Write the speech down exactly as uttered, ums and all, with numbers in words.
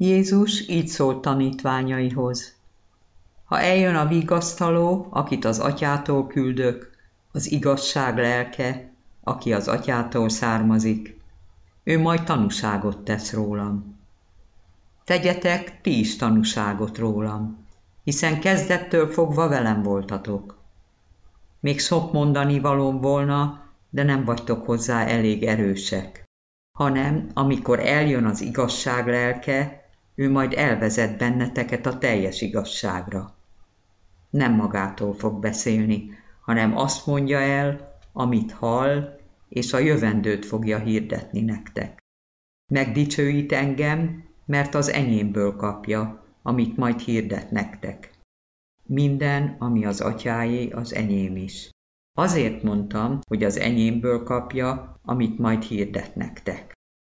Jézus így szólt tanítványaihoz: Ha eljön a vigasztaló, akit az Atyától küldök, az igazság lelke, aki az Atyától származik, ő majd tanúságot tesz rólam. Tegyetek ti is tanúságot rólam, hiszen kezdettől fogva velem voltatok. Még sok mondani valóm volna, de nem vagytok hozzá elég erősek, hanem amikor eljön az igazság lelke, ő majd elvezet benneteket a teljes igazságra. Nem magától fog beszélni, hanem azt mondja el, amit hall, és a jövendőt fogja hirdetni nektek. Megdicsőít engem, mert az enyémből kapja, amit majd hirdet nektek. Minden, ami az Atyáé, az enyém is. Azért mondtam, hogy az enyémből kapja, amit majd hirdet nektek.